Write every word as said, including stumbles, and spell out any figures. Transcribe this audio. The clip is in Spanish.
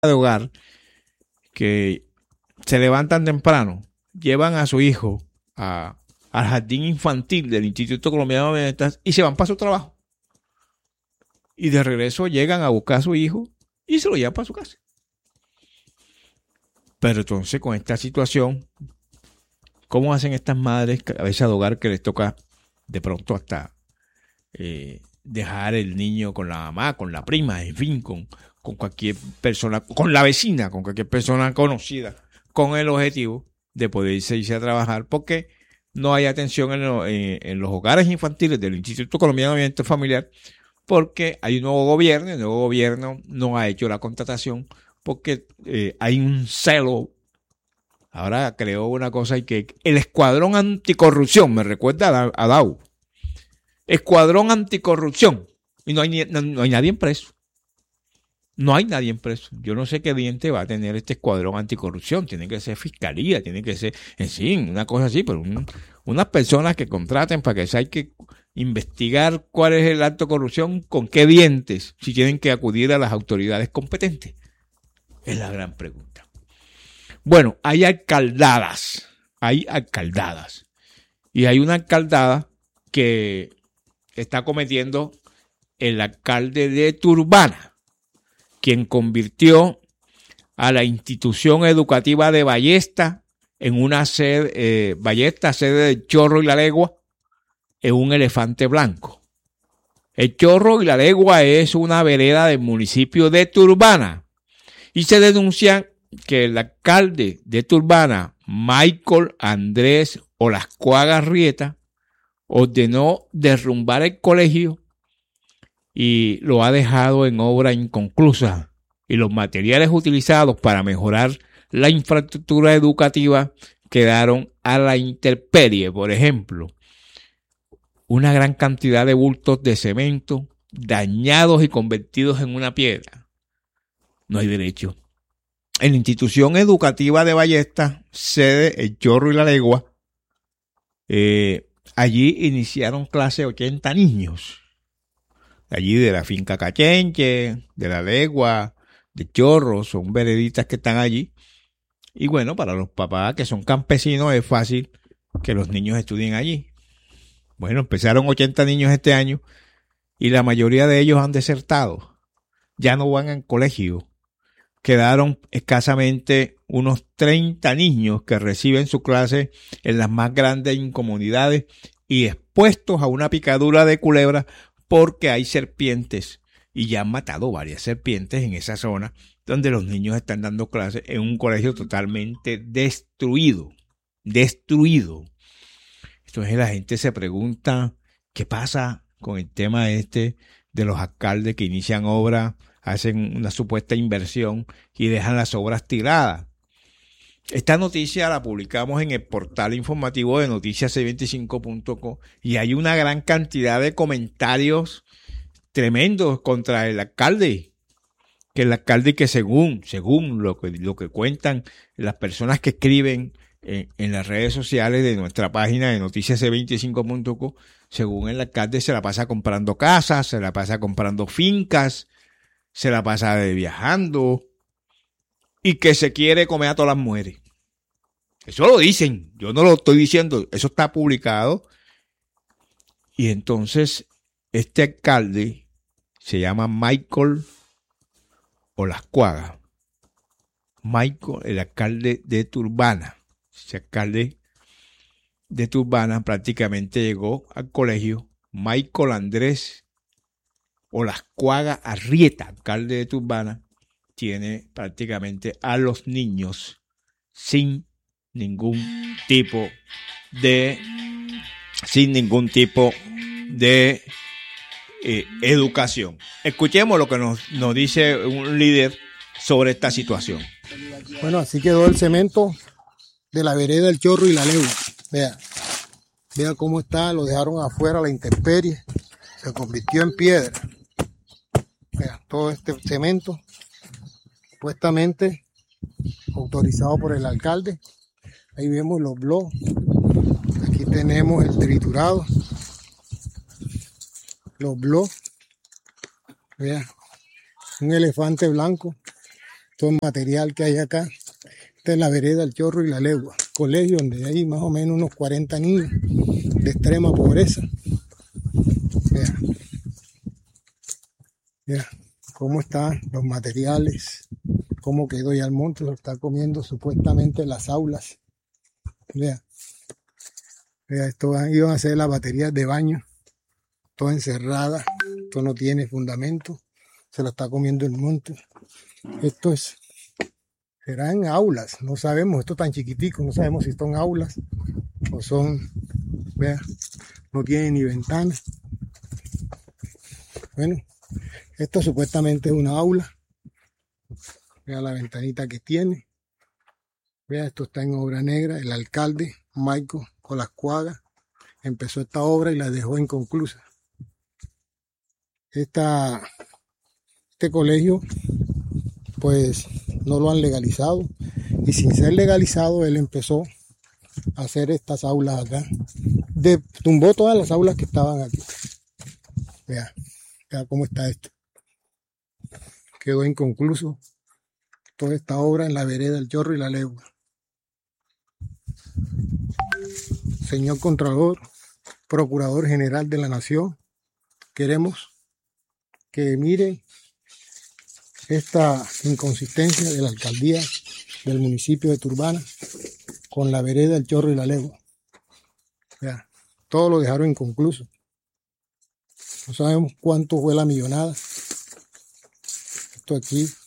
de hogar que se levantan temprano, llevan a su hijo a, al jardín infantil del Instituto Colombiano de Bienestar y se van para su trabajo. Y de regreso llegan a buscar a su hijo y se lo llevan para su casa. Pero entonces con esta situación, ¿cómo hacen estas madres cabeza de hogar que les toca de pronto hasta eh, dejar el niño con la mamá, con la prima, en fin, con, con cualquier persona, con la vecina, con cualquier persona conocida, con el objetivo de poder irse a trabajar, porque no hay atención en, lo, en, en los hogares infantiles del Instituto Colombiano de Bienestar Familiar, porque hay un nuevo gobierno, y el nuevo gobierno no ha hecho la contratación, porque eh, hay un celo. Ahora creó una cosa y que el Escuadrón Anticorrupción, me recuerda a, a D A U. Escuadrón Anticorrupción. Y no hay, ni, no, no hay nadie preso. No hay nadie preso. Yo no sé qué diente va a tener este Escuadrón Anticorrupción. Tiene que ser fiscalía, tiene que ser, en fin, una cosa así, pero un, unas personas que contraten para que se hay que investigar cuál es el acto de corrupción, con qué dientes, si tienen que acudir a las autoridades competentes. Es la gran pregunta. Bueno, hay alcaldadas, hay alcaldadas. Y hay una alcaldada que está cometiendo el alcalde de Turbana, quien convirtió a la institución educativa de Ballesta en una sede, eh, Ballesta, sede del Chorro y la Legua, en un elefante blanco. El Chorro y la Legua es una vereda del municipio de Turbana y se denuncia que el alcalde de Turbana, Michael Andrés Olascuaga Rieta, ordenó derrumbar el colegio y lo ha dejado en obra inconclusa, y los materiales utilizados para mejorar la infraestructura educativa quedaron a la intemperie. Por ejemplo, una gran cantidad de bultos de cemento dañados y convertidos en una piedra. No hay derecho. En la institución educativa de Ballesta, sede El Chorro y la Legua, eh, allí iniciaron clase ochenta niños. Allí de la finca Cachenche, de la Legua, de Chorro, son vereditas que están allí. Y bueno, para los papás que son campesinos es fácil que los niños estudien allí. Bueno, empezaron ochenta niños este año y la mayoría de ellos han desertado. Ya no van al colegio. Quedaron escasamente unos treinta niños que reciben su clase en las más grandes incomunidades y expuestos a una picadura de culebra porque hay serpientes, y ya han matado varias serpientes en esa zona donde los niños están dando clases en un colegio totalmente destruido, destruido. Entonces la gente se pregunta qué pasa con el tema este de los alcaldes que inician obras, hacen una supuesta inversión y dejan las obras tiradas. Esta noticia la publicamos en el portal informativo de noticias c veinticinco punto com y hay una gran cantidad de comentarios tremendos contra el alcalde, que el alcalde que según, según lo que, lo que cuentan las personas que escriben en, en las redes sociales de nuestra página de noticias c veinticinco punto com, según el alcalde se la pasa comprando casas, se la pasa comprando fincas, se la pasa de viajando y que se quiere comer a todas las mujeres. Eso lo dicen, yo no lo estoy diciendo, eso está publicado. Y entonces este alcalde se llama Michael Olascuaga. Michael, el alcalde de Turbana. Ese alcalde de Turbana prácticamente llegó al colegio. Michael Andrés Olascuaga Arrieta, alcalde de Turbana, tiene prácticamente a los niños sin ningún tipo de sin ningún tipo de eh, educación. Escuchemos lo que nos, nos dice un líder sobre esta situación. Bueno, así quedó el cemento de la vereda del Chorro y la Legua. Vea, vea cómo está, lo dejaron afuera a la intemperie, se convirtió en piedra. Vea, todo este cemento, supuestamente autorizado por el alcalde. Ahí vemos los blogs. Aquí tenemos el triturado. Los blogs. Vea, un elefante blanco todo el material que hay acá. Esta es la vereda El Chorro y la Legua, colegio donde hay más o menos unos cuarenta niños de extrema pobreza. Vea, vea cómo están los materiales, cómo quedó ya el monte, lo está comiendo supuestamente las aulas. Vea, vea, esto iban a ser las baterías de baño, toda encerrada, esto no tiene fundamento, se lo está comiendo el monte. Esto es, serán aulas, no sabemos, esto tan chiquitico, no sabemos si son aulas o son, vea, no tiene ni ventanas. Bueno, esto supuestamente es una aula, vea la ventanita que tiene, vea, esto está en obra negra. El alcalde Michael Colascuaga empezó esta obra y la dejó inconclusa. Esta, este colegio pues no lo han legalizado, y sin ser legalizado él empezó a hacer estas aulas acá. De, tumbó todas las aulas que estaban aquí. Vea, vea cómo está esto. Quedó inconcluso toda esta obra en la vereda El Chorro y la Legua. Señor Contralor, Procurador General de la Nación, queremos que mire esta inconsistencia de la alcaldía del municipio de Turbana con la vereda El Chorro y la Legua. Vea, todo lo dejaron inconcluso. No sabemos cuánto fue la millonada. Esto aquí